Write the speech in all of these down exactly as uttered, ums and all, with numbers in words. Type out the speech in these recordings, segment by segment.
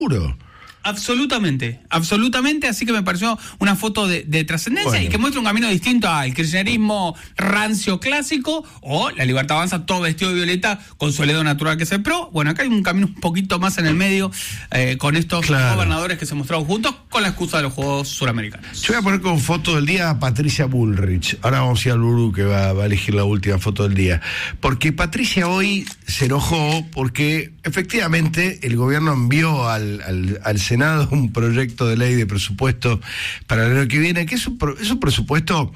Puro. Absolutamente, absolutamente, así que me pareció una foto de, de trascendencia bueno. y que muestra un camino distinto al kirchnerismo rancio clásico o la Libertad Avanza todo vestido de violeta con Soledad Natural que es el PRO. Bueno, acá hay un camino un poquito más en el medio eh, con estos claro. gobernadores que se mostraron juntos con la excusa de los Juegos Suramericanos. Yo voy a poner como foto del día a Patricia Bullrich. Ahora vamos a ir al Lulú que va, va a elegir la última foto del día. Porque Patricia hoy se enojó porque efectivamente el gobierno envió al, al, al Senado un proyecto de ley de presupuesto para el año que viene, que es un, es un presupuesto,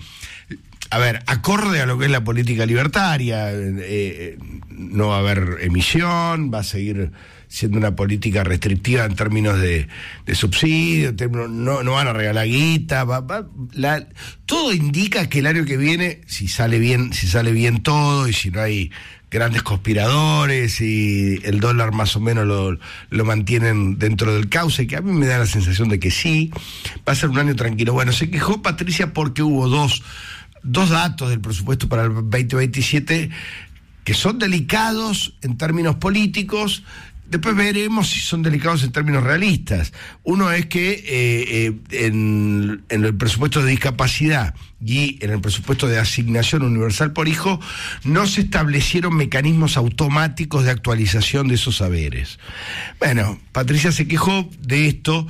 a ver, acorde a lo que es la política libertaria. Eh, no va a haber emisión, va a seguir siendo una política restrictiva en términos de, de subsidio, en términos, no, no van a regalar guita, va, va, la, todo indica que el año que viene, si sale bien, si sale bien todo y si no hay grandes conspiradores y el dólar más o menos lo, lo mantienen dentro del cauce, que a mí me da la sensación de que sí, va a ser un año tranquilo. Bueno, se quejó Patricia porque hubo dos, dos datos del presupuesto para el veinte veintisiete que son delicados en términos políticos. Después veremos si son delicados en términos realistas. Uno es que eh, eh, en, en el presupuesto de discapacidad y en el presupuesto de asignación universal por hijo no se establecieron mecanismos automáticos de actualización de esos saberes. Bueno, Patricia se quejó de esto.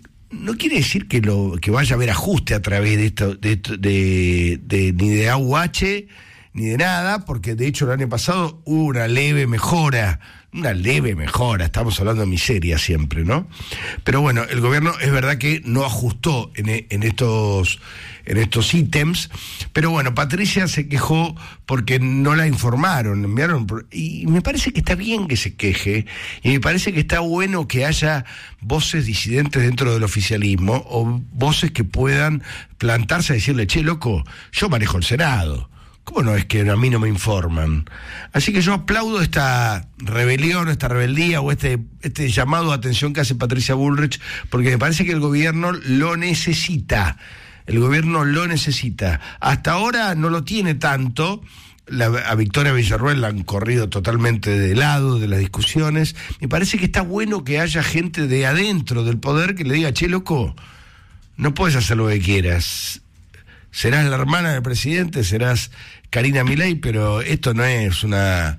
No quiere decir que lo que vaya a haber ajuste a través de esto, de, de, de, de ni de A U H ni de nada, porque de hecho el año pasado hubo una leve mejora. Una leve mejora, estamos hablando de miseria siempre, ¿no? Pero bueno, el gobierno es verdad que no ajustó en, en estos en estos ítems, pero bueno, Patricia se quejó porque no la informaron, enviaron, y me parece que está bien que se queje, y me parece que está bueno que haya voces disidentes dentro del oficialismo, o voces que puedan plantarse a decirle, che, loco, yo manejo el Senado. ¿Cómo no es que a mí no me informan? Así que yo aplaudo esta rebelión, esta rebeldía o este, este llamado a atención que hace Patricia Bullrich, porque me parece que el gobierno lo necesita. El gobierno lo necesita. Hasta ahora no lo tiene tanto. La, a Victoria Villarruel la han corrido totalmente de lado de las discusiones. Me parece que está bueno que haya gente de adentro del poder que le diga, che, loco, no puedes hacer lo que quieras. Serás la hermana del presidente, serás Karina Milei, pero esto no es una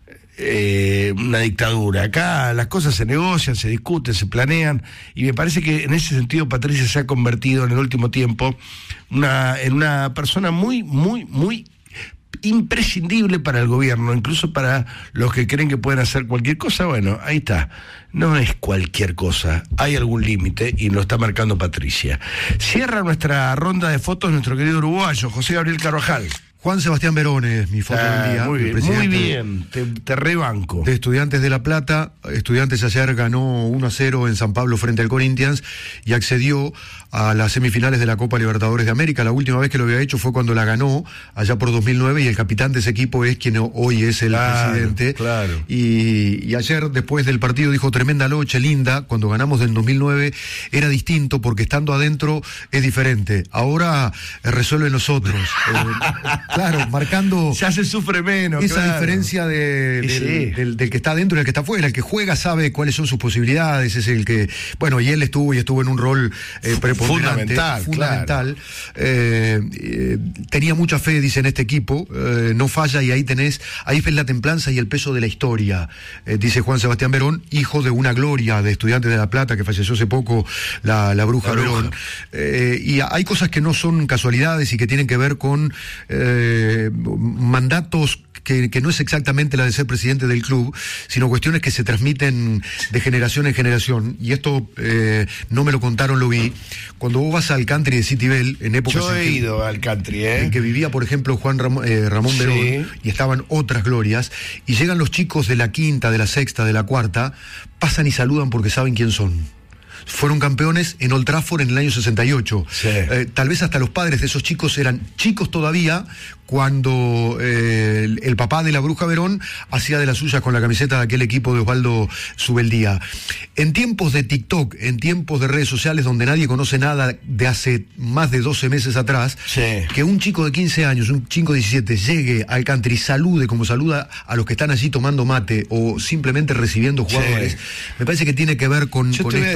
eh, una dictadura. Acá las cosas se negocian, se discuten, se planean, y me parece que en ese sentido Patricia se ha convertido en el último tiempo una, en una persona muy, muy, muy imprescindible para el gobierno, incluso para los que creen que pueden hacer cualquier cosa. Bueno, ahí está, no es cualquier cosa, hay algún límite y lo está marcando Patricia. Cierra nuestra ronda de fotos nuestro querido uruguayo, José Gabriel Carvajal. Juan Sebastián Verone, mi foto ah, del día. Muy bien, muy bien, te, te rebanco. De Estudiantes de La Plata. Estudiantes ayer ganó uno a cero en San Pablo frente al Corinthians y accedió a las semifinales de la Copa Libertadores de América. La última vez que lo había hecho fue cuando la ganó, allá por dos mil nueve, y el capitán de ese equipo es quien hoy es el claro, presidente. Claro. Y, y ayer, después del partido, dijo, tremenda noche, linda. Cuando ganamos en dos mil nueve era distinto porque estando adentro es diferente. Ahora eh, resuelven los otros. eh, Claro, marcando... Ya se sufre menos, esa claro. diferencia de, del, sí. del, del que está adentro y del que está afuera. El que juega sabe cuáles son sus posibilidades, es el que... Bueno, y él estuvo y estuvo en un rol eh, preponderante. Fundamental, Fundamental. Claro. Eh, eh, tenía mucha fe, dice, en este equipo. Eh, no falla y ahí tenés... Ahí ves la templanza y el peso de la historia. Eh, dice Juan Sebastián Verón, hijo de una gloria de Estudiantes de La Plata, que falleció hace poco, la, la bruja la Verón. Bruja. Eh, y hay cosas que no son casualidades y que tienen que ver con... Eh, Eh, mandatos que, que no es exactamente la de ser presidente del club, sino cuestiones que se transmiten de generación en generación. Y esto eh, no me lo contaron, lo vi. Cuando vos vas al country de Citibel, en épocas Yo he en que, ido al country, ¿eh? en que vivía, por ejemplo, Juan Ram, eh, Ramón Verón, sí. Y estaban otras glorias, y llegan los chicos de la quinta, de la sexta, de la cuarta, pasan y saludan porque saben quién son. Fueron campeones en Old Trafford en el año sesenta y ocho. Sí. Eh, tal vez hasta los padres de esos chicos eran chicos todavía cuando eh, el, el papá de la Bruja Verón hacía de las suyas con la camiseta de aquel equipo de Osvaldo Subeldía. En tiempos de TikTok, en tiempos de redes sociales donde nadie conoce nada de hace más de doce meses atrás, sí. que un chico de quince años, un chico de diecisiete, llegue al country y salude como saluda a los que están allí tomando mate o simplemente recibiendo jugadores, sí. me parece que tiene que ver con, Yo con te voy a esto.